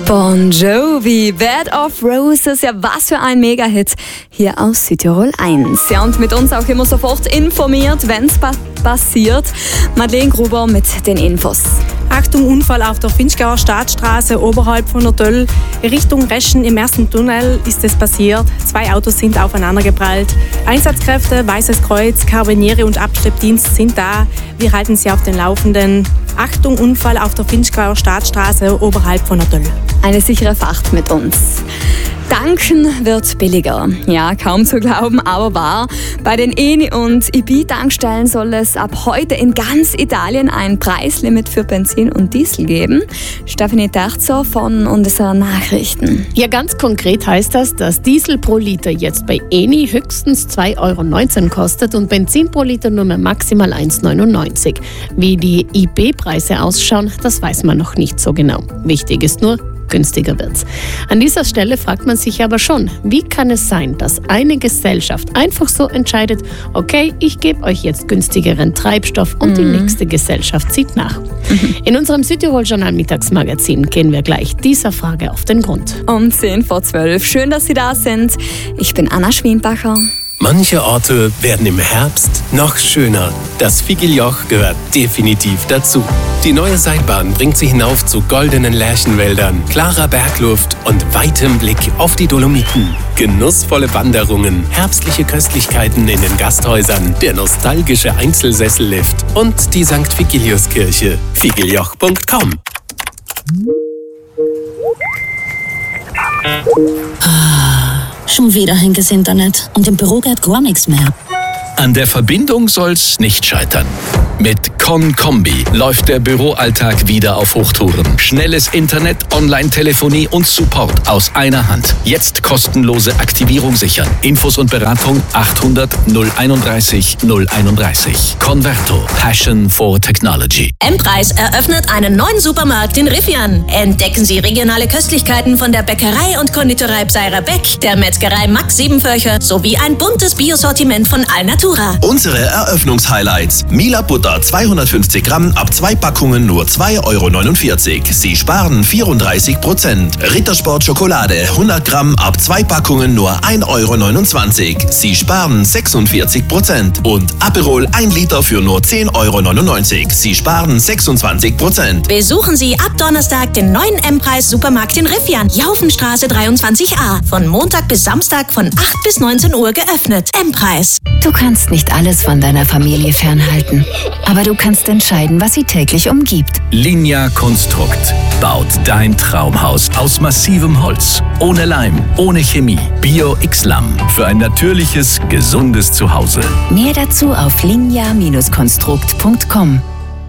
Bon Jovi, Bed of Roses, ja was für ein Mega-Hit hier aus Südtirol 1. Ja, und mit uns auch immer sofort informiert, wenn es passiert. Madeleine Gruber mit den Infos. Achtung, Unfall auf der Finchgauer Staatsstraße oberhalb von der Töll. Richtung Reschen im ersten Tunnel ist es passiert. 2 Autos sind aufeinandergeprallt. Einsatzkräfte, Weißes Kreuz, Karabiniere und Abschleppdienst sind da. Wir halten Sie auf den Laufenden. Achtung, Unfall auf der Finchgauer Staatsstraße oberhalb von der Töll. Eine sichere Fahrt mit uns. Tanken wird billiger. Ja, kaum zu glauben, aber wahr. Bei den Eni- und IB-Tankstellen soll es ab heute in ganz Italien ein Preislimit für Benzin und Diesel geben. Stephanie Terzo von unserer Nachrichten. Ja, ganz konkret heißt das, dass Diesel pro Liter jetzt bei Eni höchstens 2,19 € kostet und Benzin pro Liter nur mehr maximal 1,99 €. Wie die IB-Preise ausschauen, das weiß man noch nicht so genau. Wichtig ist nur, günstiger wird's. An dieser Stelle fragt man sich aber schon, wie kann es sein, dass eine Gesellschaft einfach so entscheidet, okay, ich gebe euch jetzt günstigeren Treibstoff und die nächste Gesellschaft zieht nach. In unserem Südtirol-Journal Mittagsmagazin gehen wir gleich dieser Frage auf den Grund. Um 10:12. Schön, dass Sie da sind. Ich bin Anna Schwienbacher. Manche Orte werden im Herbst noch schöner. Das Figlioch gehört definitiv dazu. Die neue Seilbahn bringt Sie hinauf zu goldenen Lärchenwäldern, klarer Bergluft und weitem Blick auf die Dolomiten. Genussvolle Wanderungen, herbstliche Köstlichkeiten in den Gasthäusern, der nostalgische Einzelsessellift und die St. Vigiliuskirche. Figlioch.com. Schon wieder hängt das Internet und im Büro geht gar nichts mehr. An der Verbindung soll's nicht scheitern. Mit ConCombi läuft der Büroalltag wieder auf Hochtouren. Schnelles Internet, Online-Telefonie und Support aus einer Hand. Jetzt kostenlose Aktivierung sichern. Infos und Beratung 800 031 031. Converto. Passion for Technology. M-Preis eröffnet einen neuen Supermarkt in Riffian. Entdecken Sie regionale Köstlichkeiten von der Bäckerei und Konditorei Bseira Beck, der Metzgerei Max Siebenvölcher sowie ein buntes Biosortiment von Alnatura. Unsere Eröffnungshighlights. Mila Butter 250 Gramm ab 2 Packungen nur 2,49 €. Sie sparen 34%. Rittersport Schokolade 100 Gramm ab 2 Packungen nur 1,29 €. Sie sparen 46%. Und Aperol 1 Liter für nur 10,99 €. Sie sparen 26%. Besuchen Sie ab Donnerstag den neuen M-Preis Supermarkt in Riffian, Jaufenstraße 23a. Von Montag bis Samstag von 8 bis 19 Uhr geöffnet. M-Preis. Du kannst nicht alles von deiner Familie fernhalten, aber du kannst entscheiden, was sie täglich umgibt. Linja Konstrukt baut dein Traumhaus aus massivem Holz. Ohne Leim, ohne Chemie. Bio-X-Lamm für ein natürliches, gesundes Zuhause. Mehr dazu auf linja-konstrukt.com.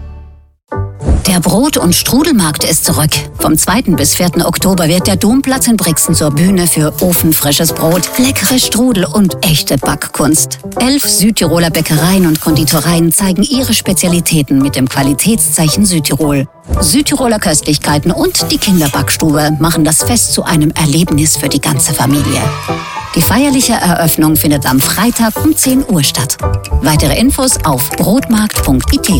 Der Brot- und Strudelmarkt ist zurück. Vom 2. bis 4. Oktober wird der Domplatz in Brixen zur Bühne für ofenfrisches Brot, leckere Strudel und echte Backkunst. 11 Südtiroler Bäckereien und Konditoreien zeigen ihre Spezialitäten mit dem Qualitätszeichen Südtirol. Südtiroler Köstlichkeiten und die Kinderbackstube machen das Fest zu einem Erlebnis für die ganze Familie. Die feierliche Eröffnung findet am Freitag um 10 Uhr statt. Weitere Infos auf brotmarkt.it.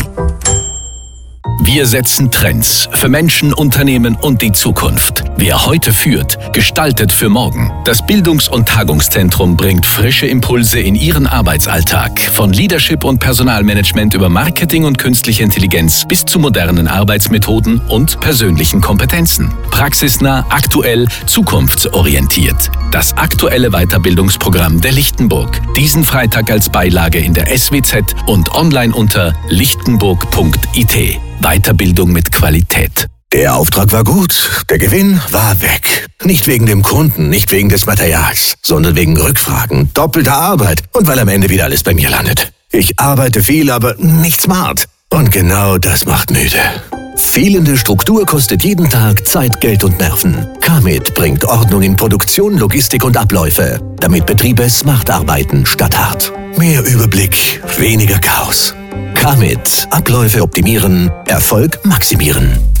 Wir setzen Trends für Menschen, Unternehmen und die Zukunft. Wer heute führt, gestaltet für morgen. Das Bildungs- und Tagungszentrum bringt frische Impulse in Ihren Arbeitsalltag. Von Leadership und Personalmanagement über Marketing und künstliche Intelligenz bis zu modernen Arbeitsmethoden und persönlichen Kompetenzen. Praxisnah, aktuell, zukunftsorientiert. Das aktuelle Weiterbildungsprogramm der Lichtenburg. Diesen Freitag als Beilage in der SWZ und online unter lichtenburg.it. Weiterbildung mit Qualität. Der Auftrag war gut, der Gewinn war weg. Nicht wegen dem Kunden, nicht wegen des Materials, sondern wegen Rückfragen, doppelter Arbeit und weil am Ende wieder alles bei mir landet. Ich arbeite viel, aber nicht smart. Und genau das macht müde. Fehlende Struktur kostet jeden Tag Zeit, Geld und Nerven. Kamit bringt Ordnung in Produktion, Logistik und Abläufe, damit Betriebe smart arbeiten statt hart. Mehr Überblick, weniger Chaos. Kamit. Abläufe optimieren, Erfolg maximieren.